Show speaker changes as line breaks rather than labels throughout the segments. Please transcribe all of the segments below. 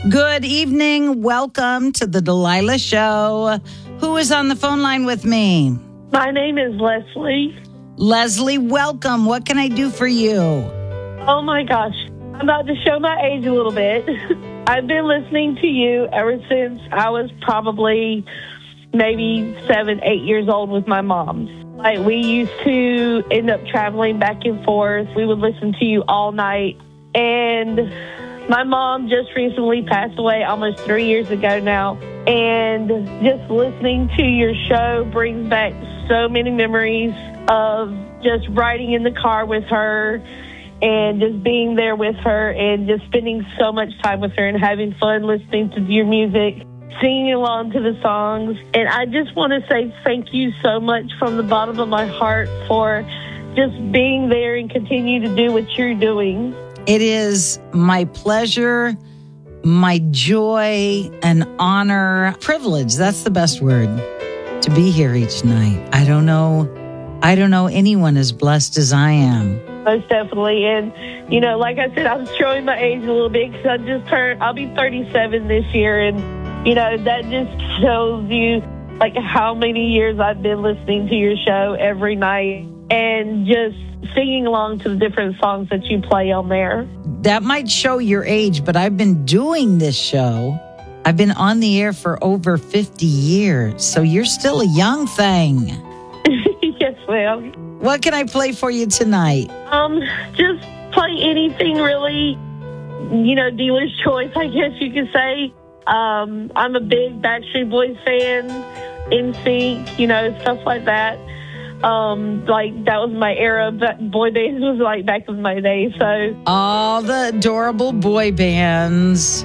Good evening. Welcome to the Delilah Show. Who is on the phone line with me?
My name is Leslie.
Leslie, welcome. What can I do for you?
Oh my gosh. I'm about to show my age a little bit. I've been listening to you ever since I was probably maybe 7, 8 years old with my mom. Like, we used to end up traveling back and forth. We would listen to you all night. And my mom just recently passed away almost 3 years ago now. And just listening to your show brings back so many memories of just riding in the car with her and just being there with her and just spending so much time with her and having fun listening to your music, singing along to the songs. And I just want to say thank you so much from the bottom of my heart for just being there and continue to do what you're doing.
It is my pleasure, my joy, and honor, privilege. That's the best word, to be here each night. I don't know anyone as blessed as I am.
Most definitely. And, you know, like I said, I'm showing my age a little bit because I'll be 37 this year. And, you know, that just shows you, like, how many years I've been listening to your show every night and just singing along to the different songs that you play on there.
That might show your age, but I've been doing this show. I've been on the air for over 50 years. So you're still a young thing.
Yes, ma'am.
What can I play for you tonight?
Just play anything really, you know, dealer's choice, I guess you could say. I'm a big Backstreet Boys fan, NSYNC, you know, stuff like that. Like, that was my era. But boy bands was like back in my day, so.
All the adorable boy bands.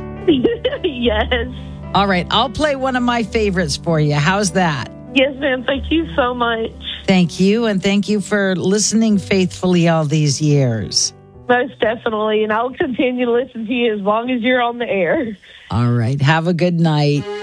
Yes.
All right, I'll play one of my favorites for you. How's that?
Yes, ma'am. Thank you so much.
Thank you, and thank you for listening faithfully all these years.
Most definitely, and I'll continue to listen to you as long as you're on the air.
All right, have a good night.